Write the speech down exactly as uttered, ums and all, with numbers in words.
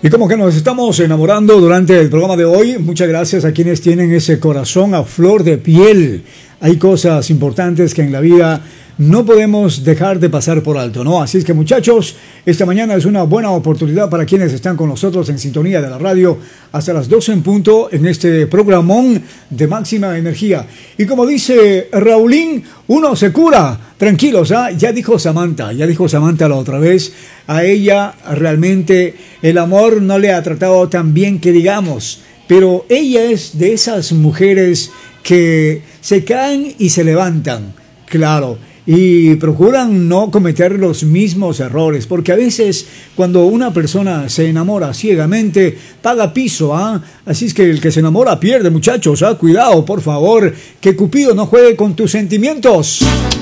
Y como que nos estamos enamorando durante el programa de hoy, muchas gracias a quienes tienen ese corazón a flor de piel. Hay cosas importantes que en la vida no podemos dejar de pasar por alto, ¿no? Así es que, muchachos, esta mañana es una buena oportunidad para quienes están con nosotros en sintonía de la radio hasta las doce en punto en este programón de máxima energía. Y como dice Raulín, uno se cura. Tranquilos, ¿ah? Ya dijo Samantha, ya dijo Samantha la otra vez, a ella realmente el amor no le ha tratado tan bien que digamos, pero ella es de esas mujeres que se caen y se levantan, claro, y procuran no cometer los mismos errores, porque a veces cuando una persona se enamora ciegamente, paga piso, ¿ah? Así es que el que se enamora pierde, muchachos, ¿ah? Cuidado, por favor, que Cupido no juegue con tus sentimientos.